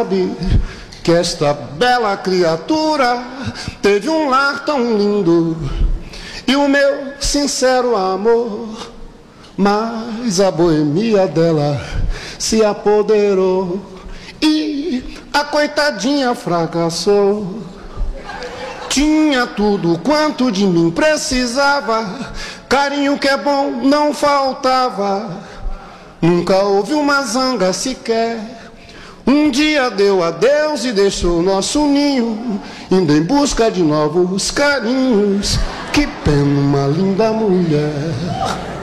sabe que esta bela criatura teve um lar tão lindo e o meu sincero amor, mas a boemia dela se apoderou e a coitadinha fracassou. Tinha tudo quanto de mim precisava, carinho que é bom não faltava, nunca houve uma zanga sequer. Um dia deu adeus e deixou nosso ninho, indo em busca de novos carinhos. Que pena, uma linda mulher.